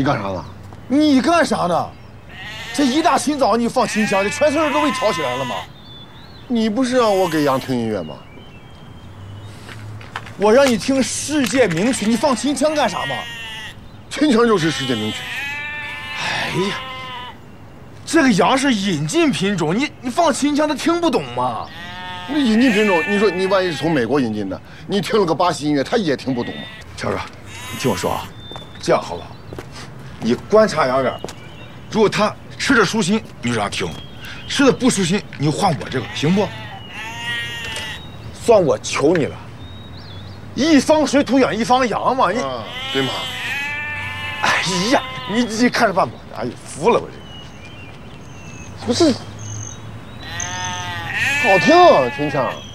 你干啥了？ 你干啥呢？这一大清早你放秦腔，这全村人都被吵起来了吗？ 你不是让我给杨听音乐吗？ 我让你听世界名曲，你放秦腔干啥嘛？ 秦腔就是世界名曲。 哎呀，这个羊是引进品种，你放秦腔他听不懂吗？ 那引进品种，你说你万一是从美国引进的，你听了个巴西音乐，他也听不懂吗？ 乔哥，你听我说啊，这样好不好？你观察杨远，如果他吃的舒心，你就让他听；吃的不舒心，你就换我这个，行不？算我求你了。一方水土养一方羊嘛，你对吗？ 哎呀，你看着办吧。哎呀，服了我这个。 不是，好听啊，秦腔。